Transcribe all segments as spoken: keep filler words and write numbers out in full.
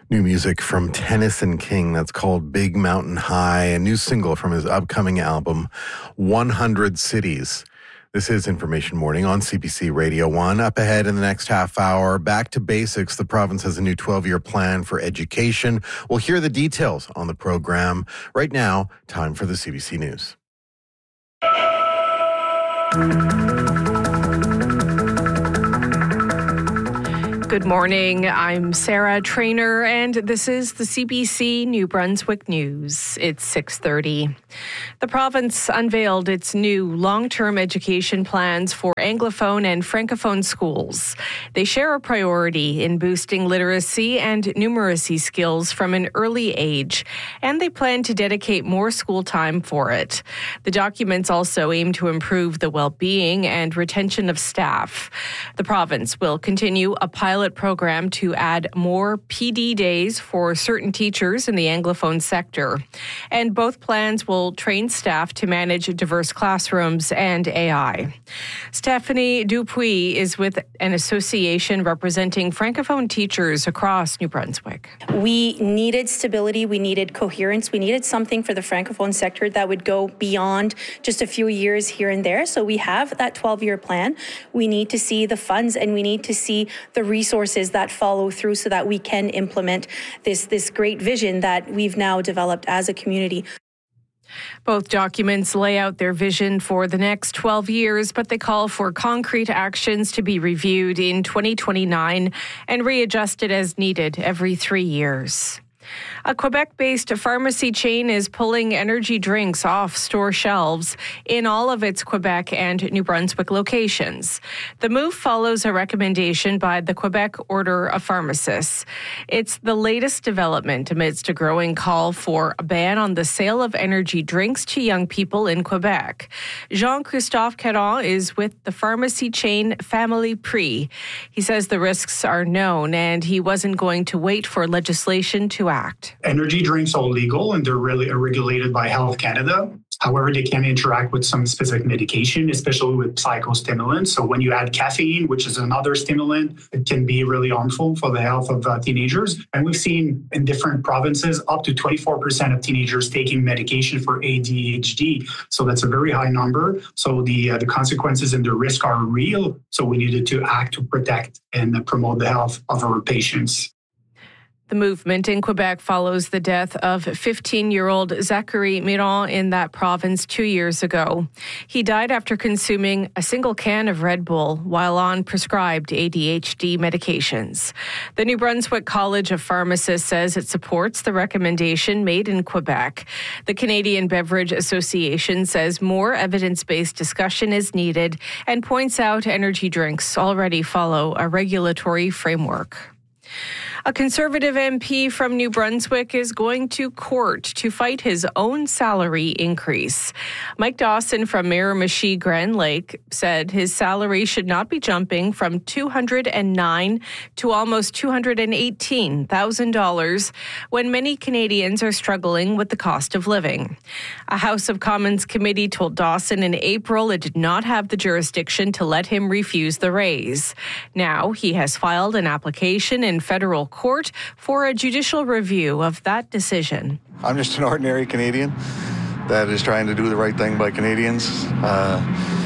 New music from Tennyson King that's called Big Mountain High, a new single from his upcoming album, one hundred Cities. This is Information Morning on C B C Radio one. Up ahead in the next half hour, back to basics. The province has a new twelve-year plan for education. We'll hear the details on the program. Right now, time for the C B C News. Good morning. I'm Sarah Trainer, and this is the C B C New Brunswick News. It's six thirty. The province unveiled its new long-term education plans for Anglophone and Francophone schools. They share a priority in boosting literacy and numeracy skills from an early age, and they plan to dedicate more school time for it. The documents also aim to improve the well-being and retention of staff. The province will continue a pilot program to add more P D days for certain teachers in the Anglophone sector. And both plans will train staff to manage diverse classrooms and A I. Stephanie Dupuis is with an association representing Francophone teachers across New Brunswick. We needed stability, we needed coherence, we needed something for the Francophone sector that would go beyond just a few years here and there. So we have that twelve-year plan. We need to see the funds and we need to see the resources that follow through so that we can implement this, this great vision that we've now developed as a community. Both documents lay out their vision for the next twelve years, but they call for concrete actions to be reviewed in twenty twenty-nine and readjusted as needed every three years. A Quebec-based pharmacy chain is pulling energy drinks off store shelves in all of its Quebec and New Brunswick locations. The move follows a recommendation by the Quebec Order of Pharmacists. It's the latest development amidst a growing call for a ban on the sale of energy drinks to young people in Quebec. Jean-Christophe Caron is with the pharmacy chain Family Prix. He says the risks are known and he wasn't going to wait for legislation to act. Energy drinks are legal and they're really regulated by Health Canada. However, they can interact with some specific medication, especially with psychostimulants. So when you add caffeine, which is another stimulant, it can be really harmful for the health of uh, teenagers. And we've seen in different provinces up to twenty-four percent of teenagers taking medication for A D H D. So that's a very high number. So the uh, the consequences and the risk are real. So we needed to act to protect and promote the health of our patients. The movement in Quebec follows the death of fifteen-year-old Zachary Miron in that province two years ago. He died after consuming a single can of Red Bull while on prescribed A D H D medications. The New Brunswick College of Pharmacists says it supports the recommendation made in Quebec. The Canadian Beverage Association says more evidence-based discussion is needed and points out energy drinks already follow a regulatory framework. A Conservative M P from New Brunswick is going to court to fight his own salary increase. Mike Dawson from Miramichi Grand Lake said his salary should not be jumping from two hundred nine thousand dollars to almost two hundred eighteen thousand dollars when many Canadians are struggling with the cost of living. A House of Commons committee told Dawson in April it did not have the jurisdiction to let him refuse the raise. Now he has filed an application in federal court for a judicial review of that decision. I'm just an ordinary Canadian that is trying to do the right thing by Canadians. Uh,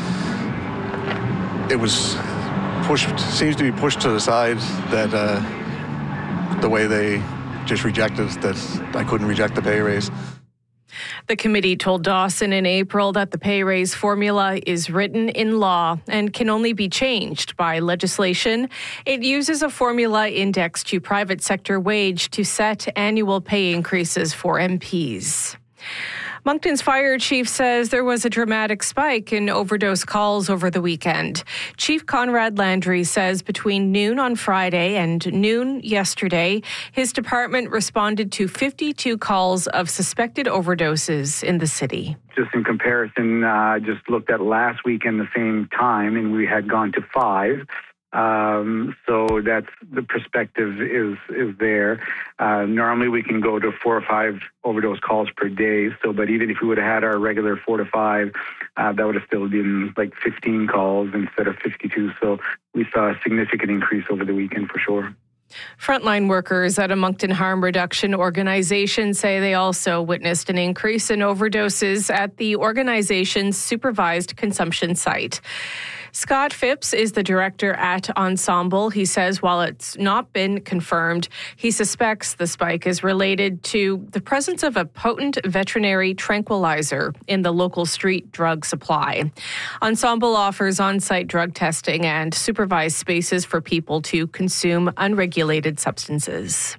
it was pushed, seems to be pushed to the side that uh, the way they just rejected that I couldn't reject the pay raise. The committee told Dawson in April that the pay raise formula is written in law and can only be changed by legislation. It uses a formula indexed to private sector wage to set annual pay increases for M Ps. Moncton's fire chief says there was a dramatic spike in overdose calls over the weekend. Chief Conrad Landry says between noon on Friday and noon yesterday, his department responded to fifty-two calls of suspected overdoses in the city. Just in comparison, I uh, just looked at last weekend the same time, and we had gone to five. Um, so that's the perspective is is there. Uh, normally we can go to four or five overdose calls per day. So, but even if we would have had our regular four to five, uh, that would have still been like fifteen calls instead of fifty-two. So we saw a significant increase over the weekend for sure. Frontline workers at a Moncton Harm Reduction organization say they also witnessed an increase in overdoses at the organization's supervised consumption site. Scott Phipps is the director at Ensemble. He says while it's not been confirmed, he suspects the spike is related to the presence of a potent veterinary tranquilizer in the local street drug supply. Ensemble offers on-site drug testing and supervised spaces for people to consume unregulated substances.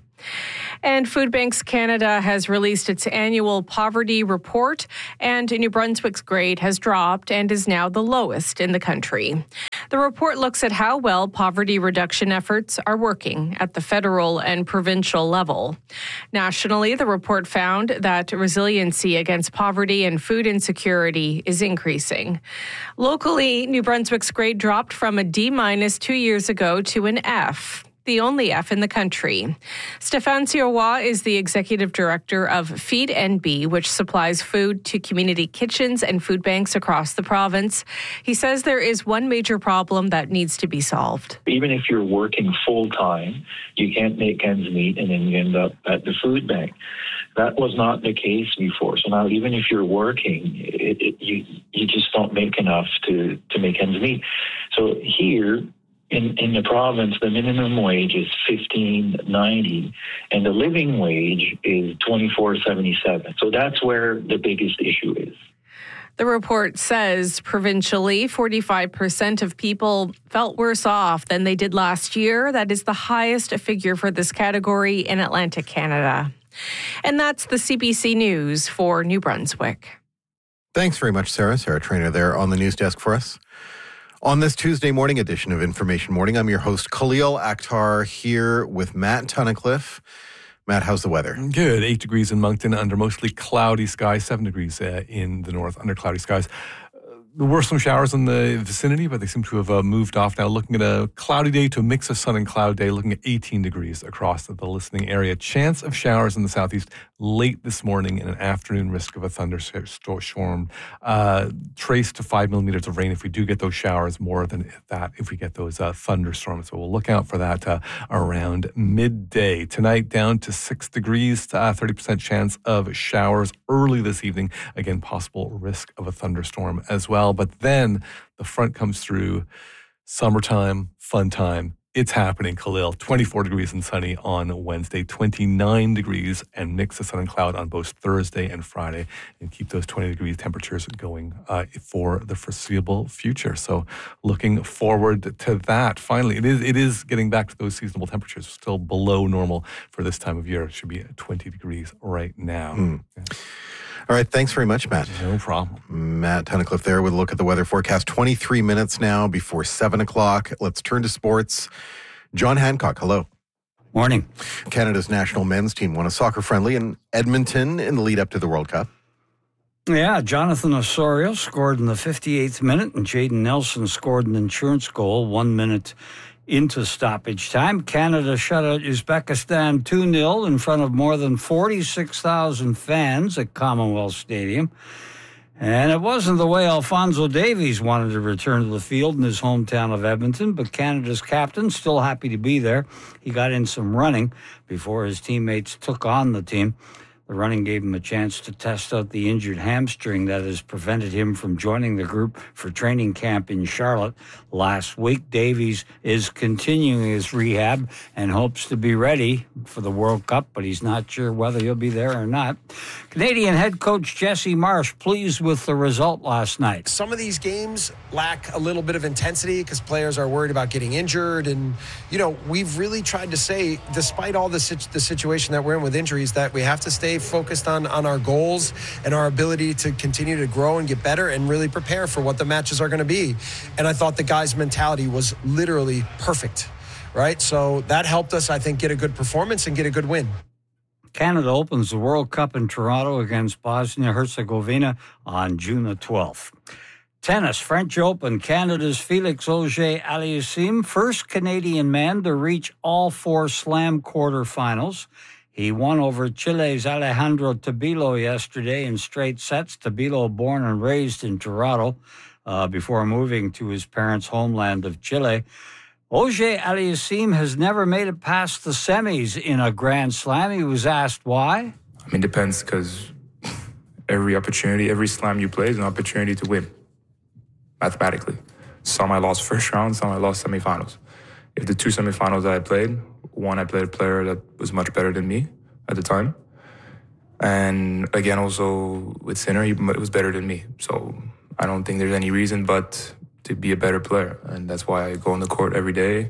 And Food Banks Canada has released its annual poverty report, and New Brunswick's grade has dropped and is now the lowest in the country. The report looks at how well poverty reduction efforts are working at the federal and provincial level. Nationally, the report found that resiliency against poverty and food insecurity is increasing. Locally, New Brunswick's grade dropped from a D minus two years ago to an F, the only F in the country. Stéphane Sirois is the executive director of Feed N B, which supplies food to community kitchens and food banks across the province. He says there is one major problem that needs to be solved. Even if you're working full-time, you can't make ends meet and then you end up at the food bank. That was not the case before. So now even if you're working, it, it, you, you just don't make enough to, to make ends meet. So here, In, in the province, the minimum wage is fifteen ninety, and the living wage is twenty-four seventy-seven. So that's where the biggest issue is. The report says provincially, forty-five percent of people felt worse off than they did last year. That is the highest figure for this category in Atlantic Canada. And that's the C B C News for New Brunswick. Thanks very much, Sarah. Sarah Trainer there on the news desk for us. On this Tuesday morning edition of Information Morning, I'm your host, Khalil Akhtar, here with Matt Tunnicliffe. Matt, how's the weather? Good. Eight degrees in Moncton under mostly cloudy skies. Seven degrees uh, in the north under cloudy skies. There were some showers in the vicinity, but they seem to have uh, moved off now. Looking at a cloudy day to a mix of sun and cloud day, looking at eighteen degrees across the listening area. Chance of showers in the southeast late this morning and an afternoon risk of a thunderstorm. Uh, traced to five millimeters of rain if we do get those showers, more than that if we get those uh, thunderstorms. So we'll look out for that uh, around midday. Tonight down to six degrees, uh, thirty percent chance of showers early this evening. Again, possible risk of a thunderstorm as well. But then the front comes through, summertime, fun time. It's happening, Khalil. twenty-four degrees and sunny on Wednesday, twenty-nine degrees and mix of sun and cloud on both Thursday and Friday, and keep those twenty degrees temperatures going uh, for the foreseeable future. So looking forward to that. Finally, it is it is getting back to those seasonable temperatures, still below normal for this time of year. It should be at twenty degrees right now. Mm. Yeah. All right, thanks very much, Matt. No problem. Matt Tunnicliffe there with a look at the weather forecast. twenty-three minutes now before seven o'clock. Let's turn to sports. John Hancock, hello. Morning. Canada's national men's team won a soccer friendly in Edmonton in the lead up to the World Cup. Yeah, Jonathan Osorio scored in the fifty-eighth minute, and Jaden Nelson scored an insurance goal one minute into stoppage time. Canada shut out Uzbekistan two nil in front of more than forty-six thousand fans at Commonwealth Stadium. And it wasn't the way Alphonso Davies wanted to return to the field in his hometown of Edmonton, but Canada's captain still happy to be there. He got in some running before his teammates took on the team. The running gave him a chance to test out the injured hamstring that has prevented him from joining the group for training camp in Charlotte last week. Davies is continuing his rehab and hopes to be ready for the World Cup, but he's not sure whether he'll be there or not. Canadian head coach Jesse Marsh pleased with the result last night. Some of these games lack a little bit of intensity because players are worried about getting injured. And, you know, we've really tried to say, despite all the, situ- the situation that we're in with injuries, that we have to stay focused on, on our goals and our ability to continue to grow and get better and really prepare for what the matches are going to be. And I thought the guys' mentality was literally perfect, right? So that helped us, I think, get a good performance and get a good win. Canada opens the World Cup in Toronto against Bosnia-Herzegovina on June the twelfth. Tennis, French Open, Canada's Felix Auger-Aliassime, first Canadian man to reach all four slam quarterfinals. He won over Chile's Alejandro Tabilo yesterday in straight sets. Tabilo, born and raised in Toronto, uh, before moving to his parents' homeland of Chile. Auger Aliassime has never made it past the semis in a Grand Slam. He was asked why. I mean, it depends, because every opportunity, every slam you play is an opportunity to win, mathematically. Some I lost first round, some I lost semifinals. If the two semifinals that I played, one I played a player that was much better than me at the time. And again, also with Sinner, he was better than me. So I don't think there's any reason but to be a better player. And that's why I go on the court every day.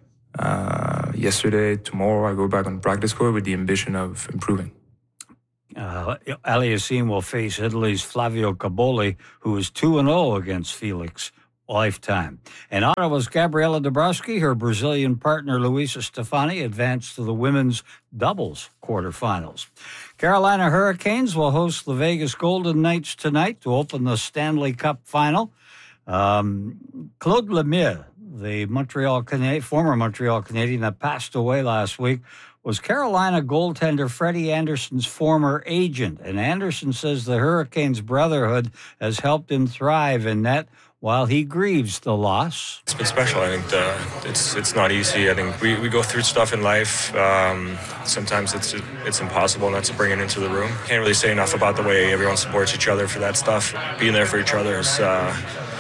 Uh, yesterday, tomorrow, I go back on the practice court with the ambition of improving. Uh, Aliassime will face Italy's Flavio Caboli, who is two and oh against Felix lifetime. And Ottawa's Gabriela Dabrowski, her Brazilian partner Luisa Stefani, advanced to the women's doubles quarterfinals. Carolina Hurricanes will host the Vegas Golden Knights tonight to open the Stanley Cup final. Um, Claude Lemieux, the Montreal Canadian, former Montreal Canadian that passed away last week, was Carolina goaltender Freddie Anderson's former agent. And Anderson says the Hurricanes' brotherhood has helped him thrive in net while he grieves the loss. It's been special. I think the, it's it's not easy. I think we, we go through stuff in life. Um, sometimes it's it's impossible not to bring it into the room. Can't really say enough about the way everyone supports each other for that stuff. Being there for each other is... Uh,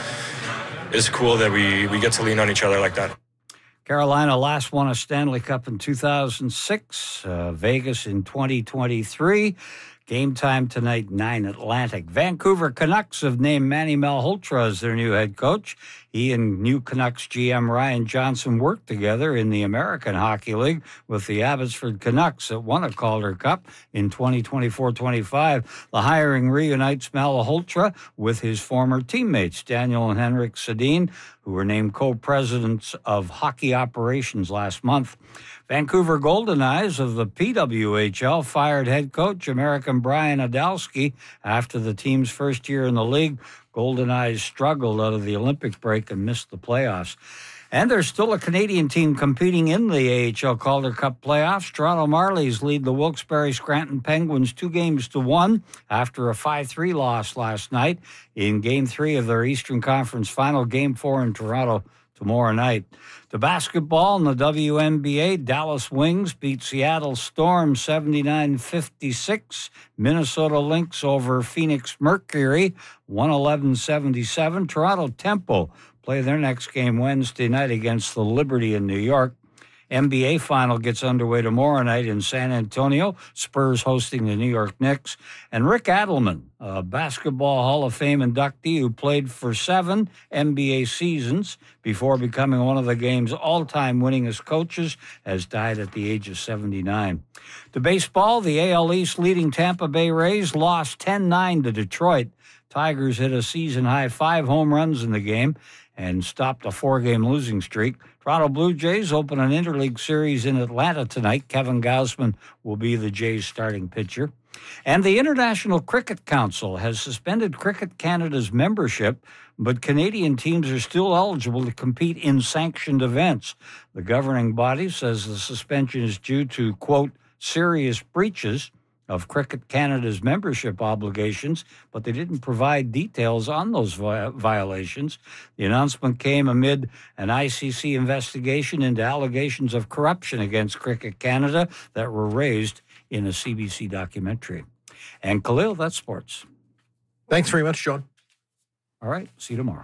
It's cool that we, we get to lean on each other like that. Carolina last won a Stanley Cup in two thousand six, uh, Vegas in twenty twenty-three. Game time tonight, nine Atlantic. Vancouver Canucks have named Manny Malhotra as their new head coach. He and new Canucks G M Ryan Johnson worked together in the American Hockey League with the Abbotsford Canucks that won a Calder Cup in twenty twenty-four twenty-five. The hiring reunites Malhotra with his former teammates, Daniel and Henrik Sedin, who were named co-presidents of hockey operations last month. Vancouver Golden Eyes of the P W H L fired head coach American Brian Adalski after the team's first year in the league. Golden Eyes struggled out of the Olympic break and missed the playoffs. And there's still a Canadian team competing in the A H L Calder Cup playoffs. Toronto Marlies lead the Wilkes-Barre Scranton Penguins two games to one after a five three loss last night in Game three of their Eastern Conference final. Game four in Toronto tomorrow night. To basketball in the W N B A, Dallas Wings beat Seattle Storm seventy-nine fifty-six. Minnesota Lynx over Phoenix Mercury one eleven seventy-seven. Toronto Tempo play their next game Wednesday night against the Liberty in New York. N B A final gets underway tomorrow night in San Antonio. Spurs hosting the New York Knicks. And Rick Adelman, a Basketball Hall of Fame inductee who played for seven N B A seasons before becoming one of the game's all-time winningest coaches, has died at the age of seventy-nine. To baseball, the A L East leading Tampa Bay Rays lost ten nine to Detroit. Tigers hit a season-high five home runs in the game and stopped a four-game losing streak. Toronto Blue Jays open an interleague series in Atlanta tonight. Kevin Gausman will be the Jays' starting pitcher. And the International Cricket Council has suspended Cricket Canada's membership, but Canadian teams are still eligible to compete in sanctioned events. The governing body says the suspension is due to, quote, serious breaches of Cricket Canada's membership obligations, but they didn't provide details on those vi- violations. The announcement came amid an I C C investigation into allegations of corruption against Cricket Canada that were raised in a C B C documentary. And Khalil, that's sports. Thanks very much, John. All right, see you tomorrow.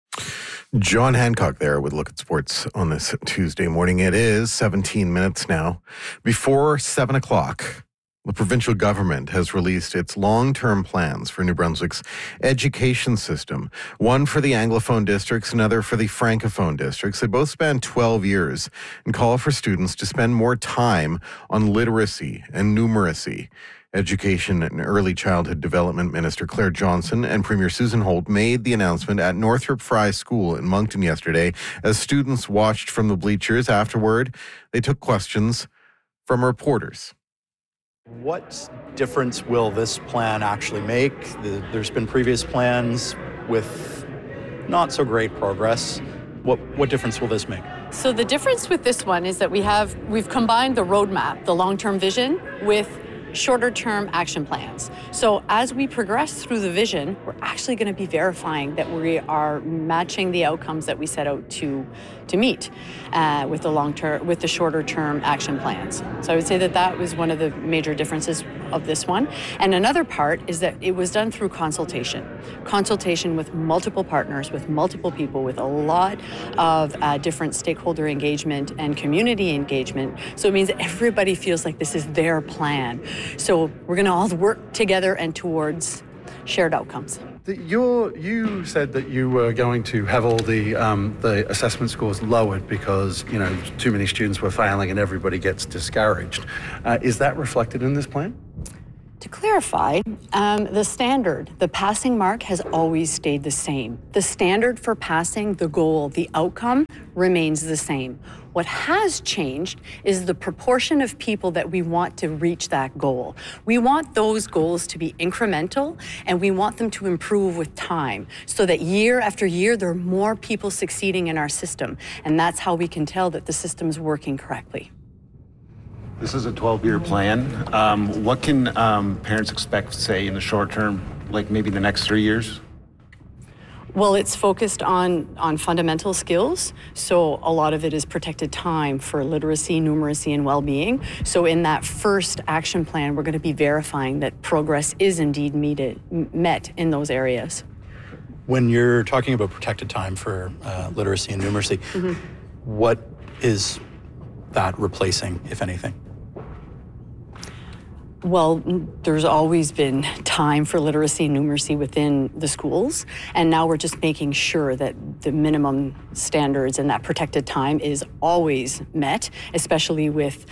John Hancock there with Look at Sports on this Tuesday morning. It is seventeen minutes now before seven o'clock. The provincial government has released its long-term plans for New Brunswick's education system, one for the Anglophone districts, another for the Francophone districts. They both span twelve years and call for students to spend more time on literacy and numeracy. Education and Early Childhood Development Minister Claire Johnson and Premier Susan Holt made the announcement at Northrop Fry School in Moncton yesterday as students watched from the bleachers. Afterward, they took questions from reporters. What difference will this plan actually make? The, there's been previous plans with not so great progress. What what difference will this make? So the difference with this one is that we have we've combined the roadmap, the long-term vision, with shorter-term action plans. So as we progress through the vision, we're actually going to be verifying that we are matching the outcomes that we set out to to meet uh, with the long term, with the shorter term action plans. So I would say that that was one of the major differences of this one. And another part is that it was done through consultation, consultation with multiple partners, with multiple people, with a lot of uh, different stakeholder engagement and community engagement. So it means everybody feels like this is their plan. So we're going to all work together and towards shared outcomes. You're, you said that you were going to have all the um, the assessment scores lowered because, you know, too many students were failing and everybody gets discouraged. Uh, is that reflected in this plan? To clarify, um, the standard, the passing mark has always stayed the same. The standard for passing, the goal, the outcome remains the same. What has changed is the proportion of people that we want to reach that goal. We want those goals to be incremental, and we want them to improve with time so that year after year, there are more people succeeding in our system. And that's how we can tell that the system is working correctly. This is a twelve-year plan. Um, what can um, parents expect, say, in the short term, like maybe the next three years? Well, it's focused on, on fundamental skills. So a lot of it is protected time for literacy, numeracy, and well-being. So in that first action plan, we're going to be verifying that progress is indeed meted, met in those areas. When you're talking about protected time for uh, literacy and numeracy, mm-hmm. what is that replacing, if anything? Well, there's always been time for literacy and numeracy within the schools, and now we're just making sure that the minimum standards and that protected time is always met, especially with,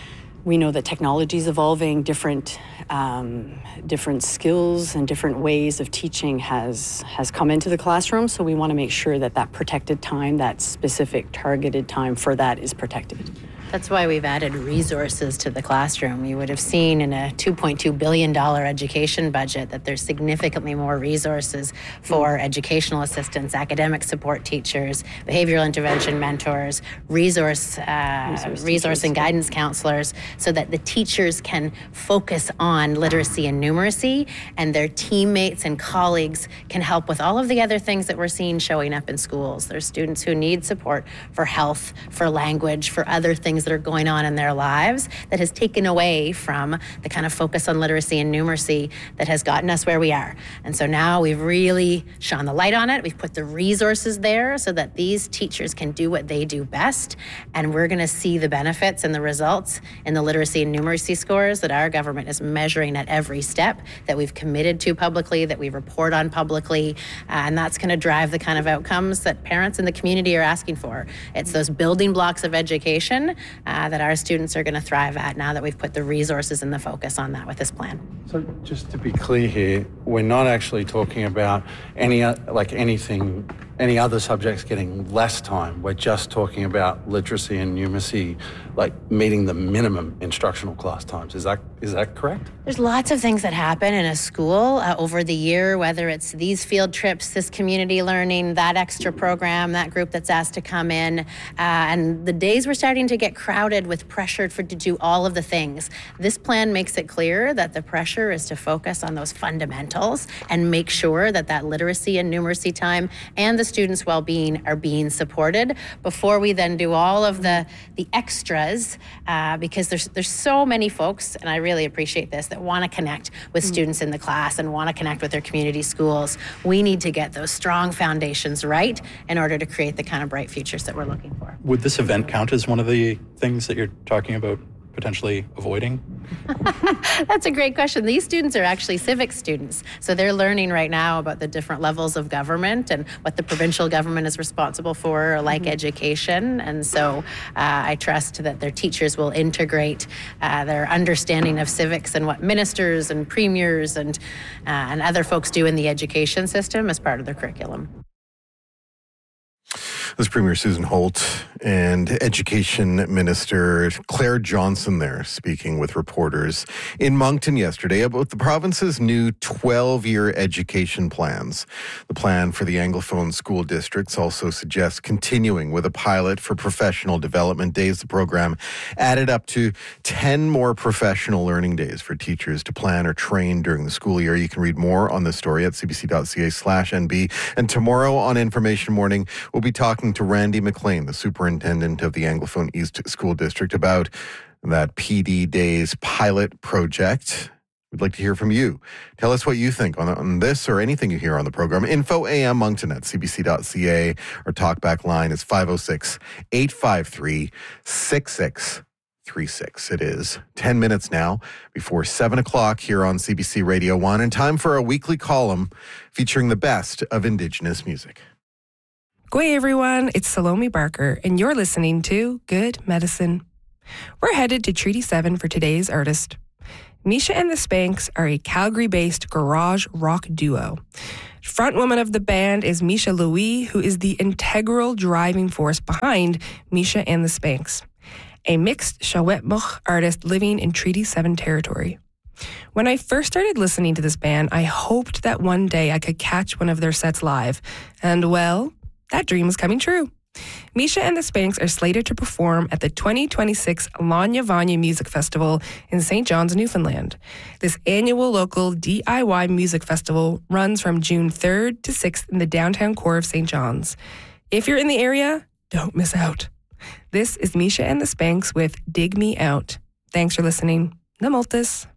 we know that technology is evolving, different um, different skills and different ways of teaching has, has come into the classroom, so we want to make sure that that protected time, that specific targeted time for that is protected. That's why we've added resources to the classroom. You would have seen in a two point two billion dollars education budget that there's significantly more resources for mm. educational assistants, academic support teachers, behavioral intervention mentors, resource, uh, resource, resource and guidance counselors, so that the teachers can focus on literacy and numeracy, and their teammates and colleagues can help with all of the other things that we're seeing showing up in schools. There's students who need support for health, for language, for other things that are going on in their lives that has taken away from the kind of focus on literacy and numeracy that has gotten us where we are. And so now we've really shone the light on it. We've put the resources there so that these teachers can do what they do best. And we're going to see the benefits and the results in the literacy and numeracy scores that our government is measuring at every step, that we've committed to publicly, that we report on publicly. Uh, and that's going to drive the kind of outcomes that parents in the community are asking for. It's those building blocks of education Uh, that our students are going to thrive at now that we've put the resources and the focus on that with this plan. So just to be clear here, we're not actually talking about any like anything, any other subjects getting less time. We're just talking about literacy and numeracy, like meeting the minimum instructional class times. Is that is that correct? There's lots of things that happen in a school uh, over the year, whether it's these field trips, this community learning, that extra program, that group that's asked to come in. Uh, and the days we're starting to get crowded with pressure for to do all of the things. This plan makes it clear that the pressure is to focus on those fundamentals and make sure that that literacy and numeracy time and the students' well-being are being supported before we then do all of the, the extras, uh, because there's there's so many folks, and I really appreciate this, that want to connect with mm. students in the class and want to connect with their community schools. We need to get those strong foundations right in order to create the kind of bright futures that we're looking for. Would this event count as one of the things that you're talking about potentially avoiding? That's a great question. These students are actually civics students, so they're learning right now about the different levels of government and what the provincial government is responsible for, like mm-hmm. education. And so uh, I trust that their teachers will integrate uh, their understanding of civics and what ministers and premiers and uh, and other folks do in the education system as part of their curriculum. This is Premier Susan Holt and Education Minister Claire Johnson there speaking with reporters in Moncton yesterday about the province's new twelve-year education plans. The plan for the Anglophone school districts also suggests continuing with a pilot for professional development days. The program added up to ten more professional learning days for teachers to plan or train during the school year. You can read more on this story at cbc.ca slash NB. And tomorrow on Information Morning, we'll be talking talking to Randy McLean, the superintendent of the Anglophone East School District, about that P D Days pilot project. We'd like to hear from you. Tell us what you think on, on this or anything you hear on the program. Info A M Moncton at c b c dot c a. Our talkback line is five oh six, eight five three, six six three six. It is ten minutes now before seven o'clock here on C B C Radio one, and time for a weekly column featuring the best of Indigenous music. G'day everyone, it's Salome Barker, and you're listening to Good Medicine. We're headed to Treaty seven for today's artist. Misha and the Spanks are a Calgary-based garage rock duo. Frontwoman of the band is Misha Louis, who is the integral driving force behind Misha and the Spanks, a mixed Shawetmukh artist living in Treaty seven territory. When I first started listening to this band, I hoped that one day I could catch one of their sets live. And well, that dream is coming true. Misha and the Spanks are slated to perform at the twenty twenty-six Lanya Vanya Music Festival in Saint John's, Newfoundland. This annual local D I Y music festival runs from June third to sixth in the downtown core of Saint John's. If you're in the area, don't miss out. This is Misha and the Spanks with Dig Me Out. Thanks for listening. Namoltis.